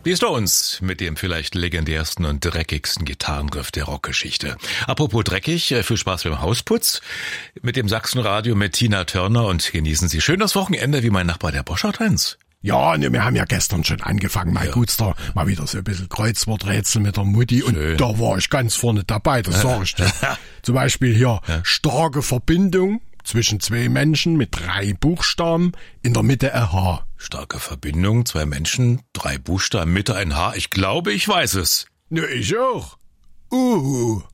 Die Stones mit dem vielleicht legendärsten und dreckigsten Gitarrenriff der Rockgeschichte. Apropos dreckig, viel Spaß beim Hausputz mit dem Sachsenradio mit Tina Turner und genießen Sie schön das Wochenende wie mein Nachbar der Boschert Heinz. Ja, ne, wir haben ja gestern schon angefangen, mein Gutster, mal wieder so ein bisschen Kreuzworträtsel mit der Mutti Schön. Und da war ich ganz vorne dabei, das sag ich dir. Zum Beispiel hier, starke Verbindung zwischen zwei Menschen mit 3 Buchstaben, in der Mitte ein H. Starke Verbindung, 2 Menschen, 3 Buchstaben, Mitte ein H. Ich glaube, ich weiß es. Ne, ich auch.